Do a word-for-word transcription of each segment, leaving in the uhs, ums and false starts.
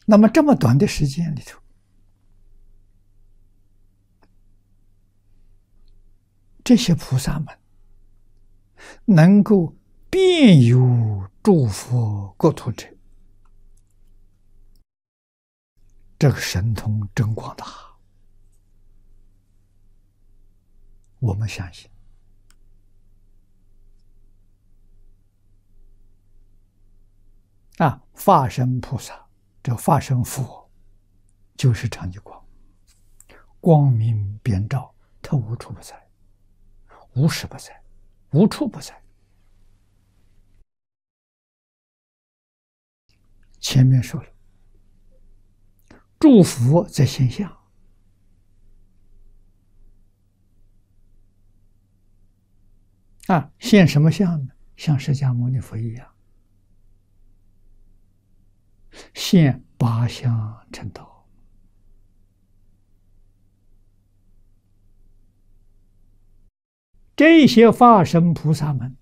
那么这么短的时间里头，这些菩萨们能够遍游诸佛国土者，这个神通真广大，我们相信。啊，化身菩萨，这化身佛就是常寂光，光明遍照，他无处不在，无时不在，无处不在。前面说了，诸佛在现相，啊，现什么相呢？像释迦牟尼佛一样，现八相成道。这些化身菩萨们，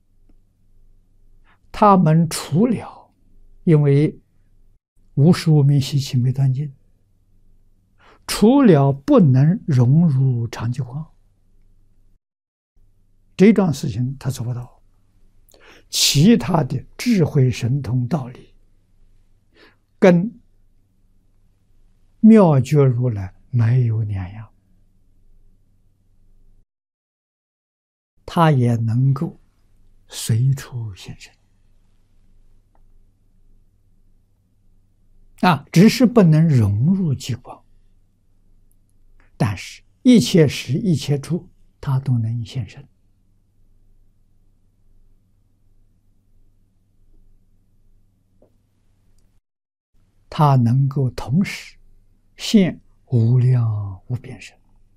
他们除了因为无始无明习气没断尽，除了不能融入常寂光这桩事情他做不到，其他的智慧神通道理跟妙觉如来没有两样，他也能够随处现身啊，只是不能融入寂光，但是一切时一切处他都能现身。他能够同时现无量无边身，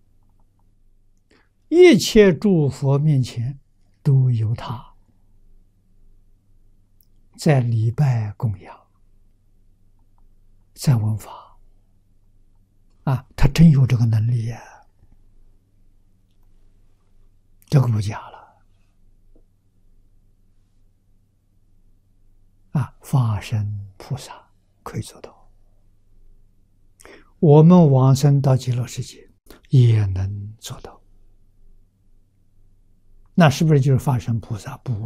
一切诸佛面前都有他在礼拜供养，在闻法啊，他真有这个能力呀、啊，这个不假了啊！化身菩萨可以做到，我们往生到极乐世界也能做到，那是不是就是化身菩萨不